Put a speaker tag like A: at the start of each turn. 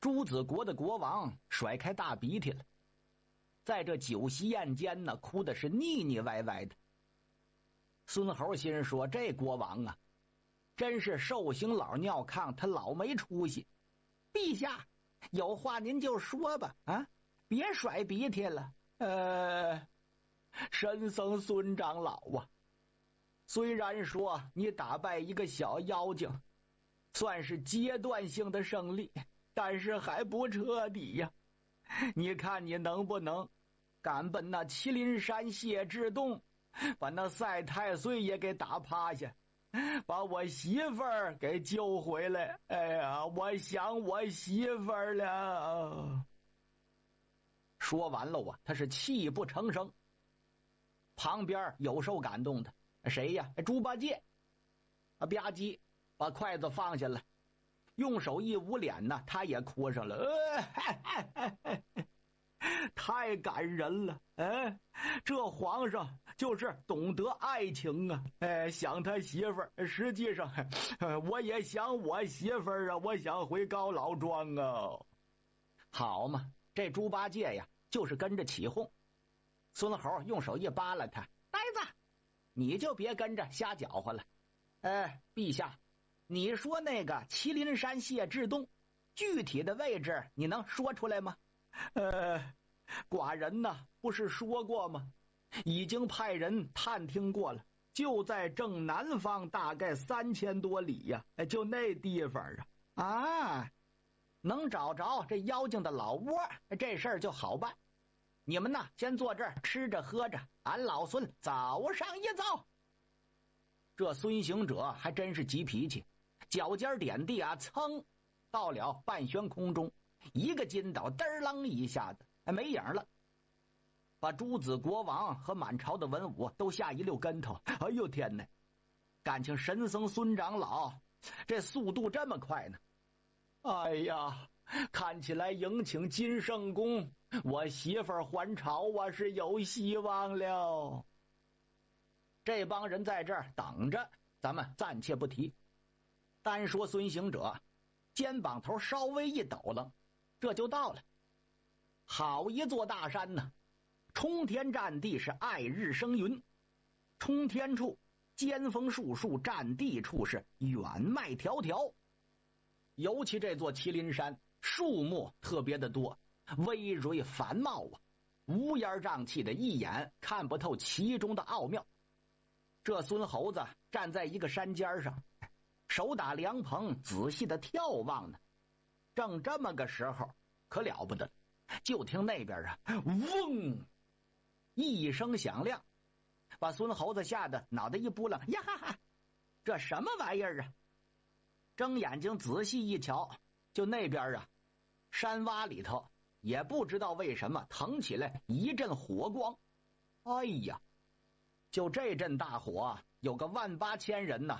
A: 朱子国的国王甩开大鼻涕了，在这酒席宴间呢，哭的是腻腻歪歪的。孙猴心说，这国王啊，真是寿星老尿炕，他老没出息。陛下，有话您就说吧，啊，别甩鼻涕了。神僧孙长老啊，虽然说你打败一个小妖精，算是阶段性的胜利，但是还不彻底呀。你看你能不能赶奔那麒麟山谢志洞，把那赛太岁也给打趴下，把我媳妇儿给救回来。哎呀，我想我媳妇儿了。说完了啊，他是泣不成声。旁边有受感动的，谁呀？猪八戒吧唧把筷子放下了，用手一捂脸呢，他也哭上了。太感人了。这皇上就是懂得爱情啊。想他媳妇儿，实际上我也想我媳妇儿啊，我想回高老庄啊。好嘛，这猪八戒呀就是跟着起哄。孙猴用手一扒拉他，呆子，你就别跟着瞎搅和了。陛下，你说那个麒麟山谢志洞具体的位置你能说出来吗？寡人呢不是说过吗？已经派人探听过了，就在正南方大概3000多里呀，就那地方啊。能找着这妖精的老窝，这事儿就好办。你们呢先坐这儿吃着喝着，俺老孙早上一遭。这孙行者还真是急脾气，脚尖点地啊，噌到了半悬空中，一个筋斗嘚楞一下子没影了，把朱子国王和满朝的文武都吓一溜跟头。哎呦天哪，感情神僧孙长老这速度这么快呢。哎呀，看起来迎请金圣公，我媳妇儿还朝啊是有希望了。这帮人在这儿等着，咱们暂且不提。单说孙行者，肩膀头稍微一抖楞，这就到了。好一座大山呢，冲天占地是爱日生云，冲天处尖峰树树，占地处是远迈迢迢。尤其这座麒麟山树木特别的多，葳蕤繁茂啊，乌烟瘴气的，一眼看不透其中的奥妙。这孙猴子站在一个山尖上，手打凉棚仔细的眺望呢。正这么个时候，可了不得了，就听那边啊，嗡一声响亮，把孙猴子吓得脑袋一扑棱，呀哈哈，这什么玩意儿啊？睁眼睛仔细一瞧，就那边啊，山洼里头也不知道为什么腾起来一阵火光。哎呀，就这阵大火，有个18000人呐，